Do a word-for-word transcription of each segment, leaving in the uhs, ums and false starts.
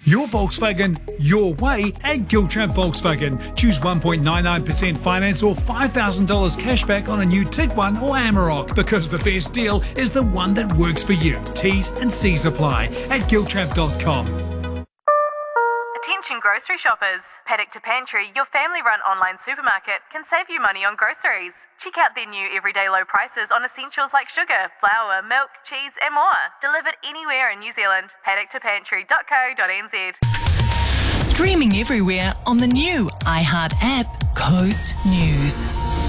Your Volkswagen, your way at Giltrap Volkswagen. Choose one point nine nine percent finance or five thousand dollars cashback on a new Tiguan or Amarok, because the best deal is the one that works for you. T's and C's apply at giltrap dot com. Attention grocery shoppers. Paddock to Pantry, your family-run online supermarket, can save you money on groceries. Check out their new everyday low prices on essentials like sugar, flour, milk, cheese and more. Delivered anywhere in New Zealand. paddock to pantry dot co dot n z. Streaming everywhere on the new iHeart app, Coast News.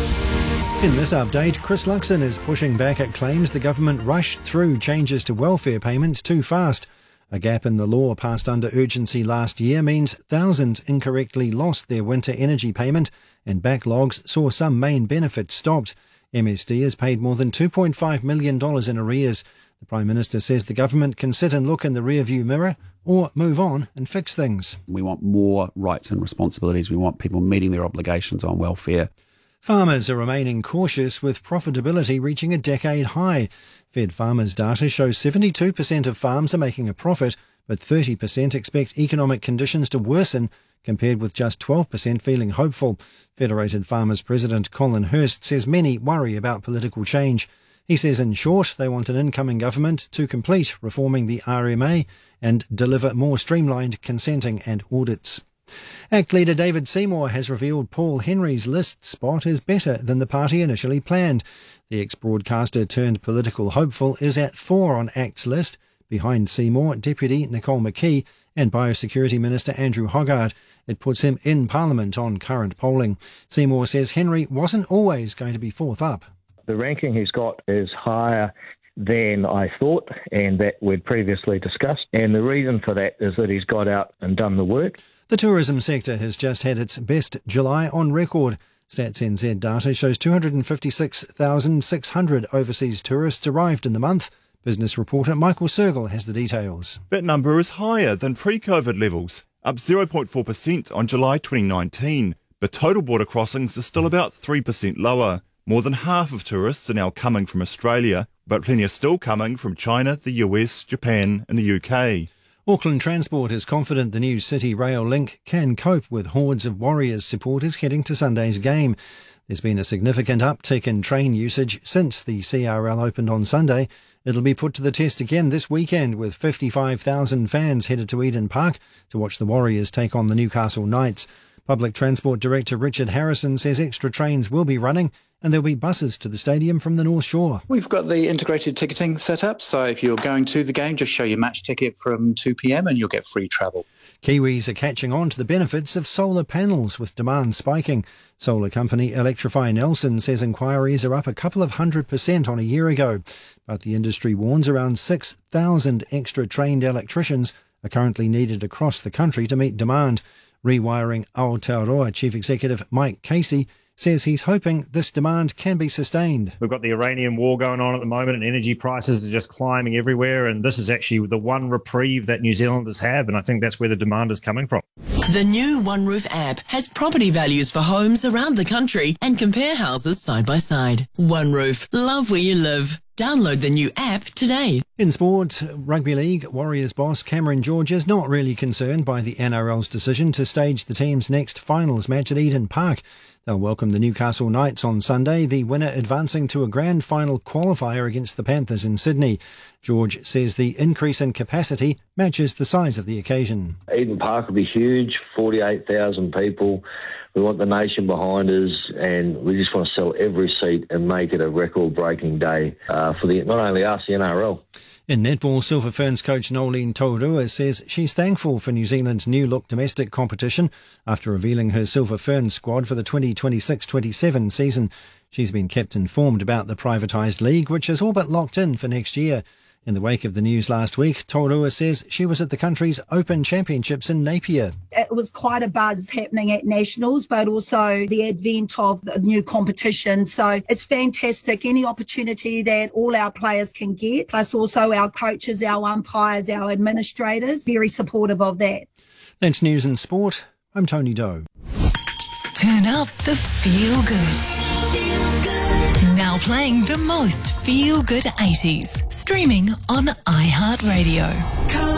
In this update, Chris Luxon is pushing back at claims the government rushed through changes to welfare payments too fast. A gap in the law passed under urgency last year means thousands incorrectly lost their winter energy payment, and backlogs saw some main benefits stopped. M S D has paid more than two point five million dollars in arrears. The Prime Minister says the government can sit and look in the rearview mirror or move on and fix things. We want more rights and responsibilities. We want people meeting their obligations on welfare. Farmers are remaining cautious, with profitability reaching a decade high. Fed Farmers data shows seventy-two percent of farms are making a profit, but thirty percent expect economic conditions to worsen, compared with just twelve percent feeling hopeful. Federated Farmers President Colin Hurst says many worry about political change. He says, in short, they want an incoming government to complete reforming the R M A and deliver more streamlined consenting and audits. ACT leader David Seymour has revealed Paul Henry's list spot is better than the party initially planned. The ex-broadcaster turned political hopeful is at four on ACT's list, behind Seymour, Deputy Nicole McKee and Biosecurity Minister Andrew Hoggard. It puts him in Parliament on current polling. Seymour says Henry wasn't always going to be fourth up. The ranking he's got is higher than I thought and that we'd previously discussed, and the reason for that is that he's got out and done the work. The tourism sector has just had its best July on record. Stats N Z data shows two hundred fifty-six thousand six hundred overseas tourists arrived in the month. Business reporter Michael Sergel has the details. That number is higher than pre-COVID levels, up zero point four percent on July twenty nineteen, but total border crossings are still about three percent lower. More than half of tourists are now coming from Australia, but plenty are still coming from China, the U S, Japan and the U K. Auckland Transport is confident the new City Rail link can cope with hordes of Warriors supporters heading to Sunday's game. There's been a significant uptick in train usage since the C R L opened on Sunday. It'll be put to the test again this weekend, with fifty-five thousand fans headed to Eden Park to watch the Warriors take on the Newcastle Knights. Public Transport Director Richard Harrison says extra trains will be running and there'll be buses to the stadium from the North Shore. We've got the integrated ticketing set up, so if you're going to the game, just show your match ticket from two p.m. and you'll get free travel. Kiwis are catching on to the benefits of solar panels, with demand spiking. Solar company Electrify Nelson says inquiries are up a couple of hundred percent on a year ago, but the industry warns around six thousand extra trained electricians are currently needed across the country to meet demand. Rewiring Aotearoa Chief Executive Mike Casey says he's hoping this demand can be sustained. We've got the Iranian war going on at the moment and energy prices are just climbing everywhere, and this is actually the one reprieve that New Zealanders have, and I think that's where the demand is coming from. The new OneRoof app has property values for homes around the country and compare houses side by side. OneRoof, love where you live. Download the new app today. In sport, Rugby League, Warriors boss Cameron George is not really concerned by the N R L's decision to stage the team's next finals match at Eden Park. They'll welcome the Newcastle Knights on Sunday, the winner advancing to a grand final qualifier against the Panthers in Sydney. George says the increase in capacity matches the size of the occasion. Eden Park will be huge, forty-eight thousand people. We want the nation behind us, and we just want to sell every seat and make it a record-breaking day uh, for the not only us, the N R L. In netball, Silver Ferns coach Nolene Taurua says she's thankful for New Zealand's new-look domestic competition after revealing her Silver Ferns squad for the twenty twenty-six twenty-seven season. She's been kept informed about the privatised league, which is all but locked in for next year. In the wake of the news last week, Taurua says she was at the country's Open Championships in Napier. It was quite a buzz happening at Nationals, but also the advent of the new competition. So it's fantastic. Any opportunity that all our players can get, plus also our coaches, our umpires, our administrators, very supportive of that. That's news and sport. I'm Tony Doe. Turn up the feel good. Feel good. Now playing the most feel good eighties. Streaming on iHeartRadio.